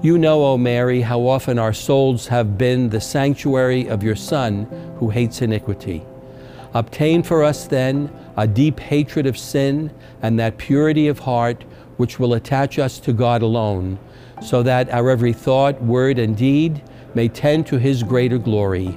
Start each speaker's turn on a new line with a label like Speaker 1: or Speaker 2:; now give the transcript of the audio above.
Speaker 1: You know, O Mary, how often our souls have been the sanctuary of your Son who hates iniquity. Obtain for us then a deep hatred of sin and that purity of heart which will attach us to God alone, so that our every thought, word, and deed may tend to His greater glory.